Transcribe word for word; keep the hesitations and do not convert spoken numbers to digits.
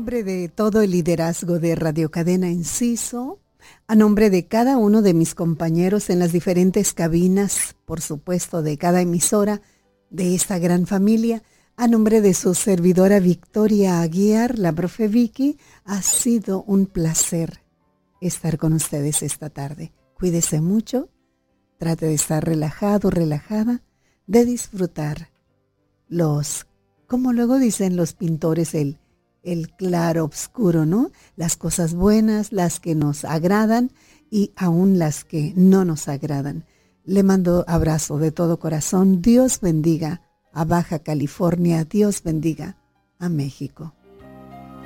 nombre de todo el liderazgo de Radio Cadena Enciso, a nombre de cada uno de mis compañeros en las diferentes cabinas, por supuesto de cada emisora de esta gran familia, a nombre de su servidora Victoria Aguiar, la profe Vicky, ha sido un placer estar con ustedes esta tarde. Cuídese mucho, trate de estar relajado, relajada, de disfrutar los, como luego dicen los pintores, el, el claro oscuro, ¿no? Las cosas buenas, las que nos agradan y aún las que no nos agradan. Le mando abrazo de todo corazón. Dios bendiga a Baja California. Dios bendiga a México.